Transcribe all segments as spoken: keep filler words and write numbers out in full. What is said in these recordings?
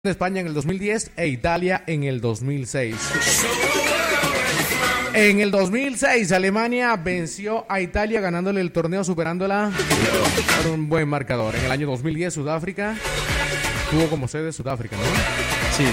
España en el dos mil diez e Italia en el dos mil seis. En el dos mil seis, Alemania venció a Italia ganándole el torneo, superándola por un buen marcador. En el año dos mil diez, Sudáfrica tuvo como sede Sudáfrica, ¿no? Sí.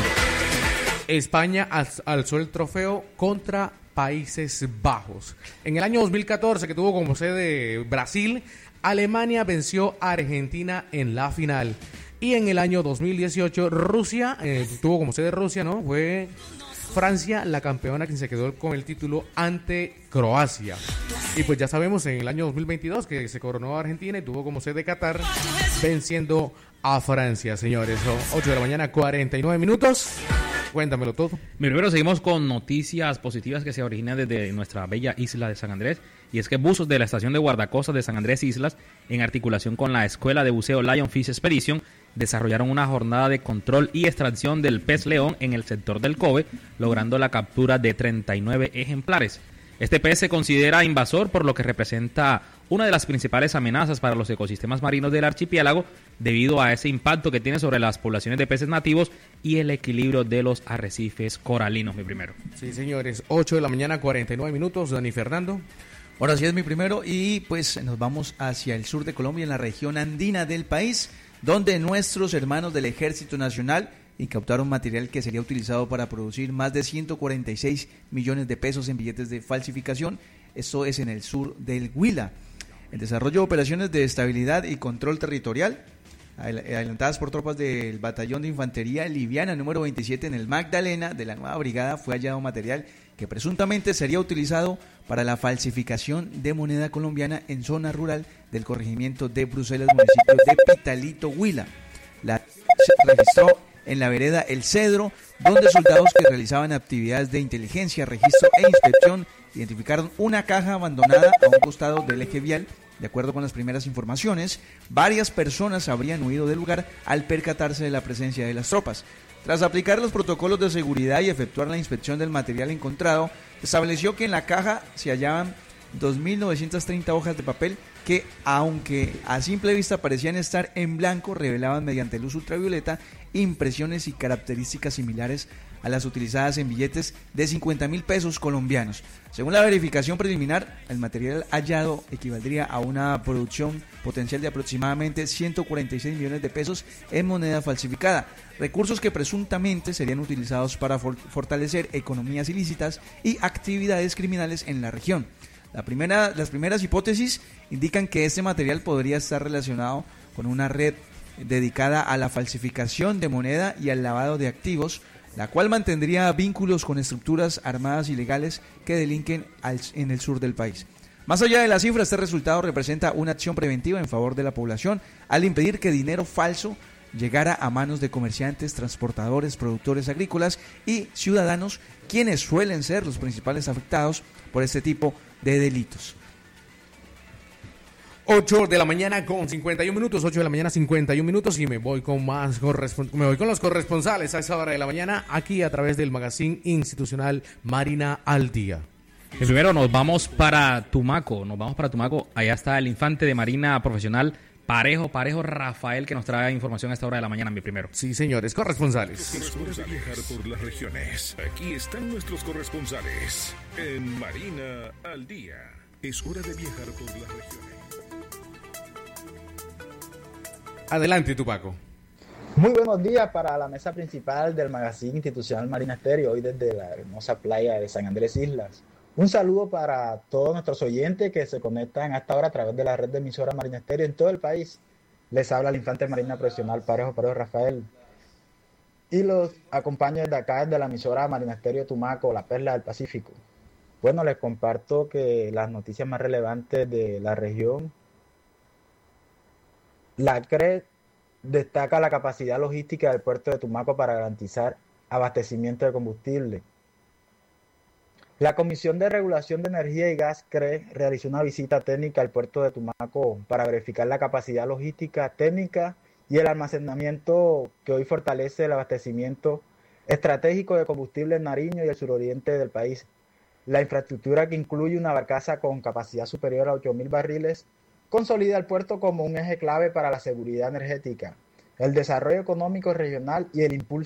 España alzó el trofeo contra Países Bajos. En el año dos mil catorce, que tuvo como sede Brasil, Alemania venció a Argentina en la final. Y en el año dos mil dieciocho, Rusia, eh, tuvo como sede Rusia, ¿no? Fue Francia la campeona que se quedó con el título ante Croacia. Y pues ya sabemos, en el año dos mil veintidós que se coronó a Argentina y tuvo como sede Qatar, venciendo a Francia, señores. ocho de la mañana, cuarenta y nueve minutos. Cuéntamelo todo. Primero seguimos con noticias positivas que se originan desde nuestra bella isla de San Andrés. Y es que buzos de la estación de guardacostas de San Andrés Islas, en articulación con la Escuela de Buceo Lionfish Expedition, desarrollaron una jornada de control y extracción del pez león en el sector del Cobe, logrando la captura de treinta y nueve ejemplares. Este pez se considera invasor, por lo que representa una de las principales amenazas para los ecosistemas marinos del archipiélago, debido a ese impacto que tiene sobre las poblaciones de peces nativos y el equilibrio de los arrecifes coralinos, mi primero. Sí, señores, ocho de la mañana, cuarenta y nueve minutos, Dani Fernando. Ahora sí es mi primero y pues nos vamos hacia el sur de Colombia, en la región andina del país, donde nuestros hermanos del Ejército Nacional incautaron material que sería utilizado para producir más de ciento cuarenta y seis millones de pesos en billetes de falsificación. Esto es en el sur del Huila. El desarrollo de operaciones de estabilidad y control territorial, adelantadas por tropas del Batallón de Infantería Liviana número veintisiete en el Magdalena de la nueva brigada, fue hallado material que presuntamente sería utilizado para la falsificación de moneda colombiana en zona rural del corregimiento de Bruselas, municipio de Pitalito, Huila. La se registró en la vereda El Cedro, donde soldados que realizaban actividades de inteligencia, registro e inspección identificaron una caja abandonada a un costado del eje vial. De acuerdo con las primeras informaciones, varias personas habrían huido del lugar al percatarse de la presencia de las tropas. Tras aplicar los protocolos de seguridad y efectuar la inspección del material encontrado, se estableció que en la caja se hallaban dos mil novecientas treinta hojas de papel que, aunque a simple vista parecían estar en blanco, revelaban mediante luz ultravioleta impresiones y características similares a las utilizadas en billetes de cincuenta mil pesos colombianos. Según la verificación preliminar, el material hallado equivaldría a una producción potencial de aproximadamente ciento cuarenta y seis millones de pesos en moneda falsificada, recursos que presuntamente serían utilizados para for- fortalecer economías ilícitas y actividades criminales en la región. La primera, las primeras hipótesis indican que este material podría estar relacionado con una red dedicada a la falsificación de moneda y al lavado de activos, la cual mantendría vínculos con estructuras armadas ilegales que delinquen al, en el sur del país. Más allá de la cifra, este resultado representa una acción preventiva en favor de la población al impedir que dinero falso llegara a manos de comerciantes, transportadores, productores agrícolas y ciudadanos, quienes suelen ser los principales afectados por este tipo de delitos. ocho de la mañana con cincuenta y un minutos, ocho de la mañana cincuenta y un minutos y me voy con más correspon- me voy con los corresponsales a esa hora de la mañana aquí a través del magazine institucional Marina al Día. Y primero nos vamos para Tumaco, nos vamos para Tumaco, allá está el infante de Marina profesional Parejo, Parejo Rafael, que nos trae información a esta hora de la mañana, mi primero. Sí, señores, corresponsales. Es hora de viajar por las regiones. Aquí están nuestros corresponsales en Marina al Día. Es hora de viajar por las regiones. Adelante, Tupaco. Muy buenos días para la mesa principal del magazine institucional Marina Estéreo, hoy desde la hermosa playa de San Andrés Islas. Un saludo para todos nuestros oyentes que se conectan hasta ahora a través de la red de emisoras Marina Estéreo en todo el país. Les habla el infante Marina profesional Parejo, Parejo Rafael. Y los acompaño desde acá, desde la emisora Marina Estéreo Tumaco, la perla del Pacífico. Bueno, les comparto que las noticias más relevantes de la región. La C R E destaca la capacidad logística del puerto de Tumaco para garantizar abastecimiento de combustible. La Comisión de Regulación de Energía y Gas C R E realizó una visita técnica al puerto de Tumaco para verificar la capacidad logística, técnica y el almacenamiento que hoy fortalece el abastecimiento estratégico de combustible en Nariño y el suroriente del país. La infraestructura, que incluye una barcaza con capacidad superior a ocho mil barriles, consolida el puerto como un eje clave para la seguridad energética, el desarrollo económico regional y el impulso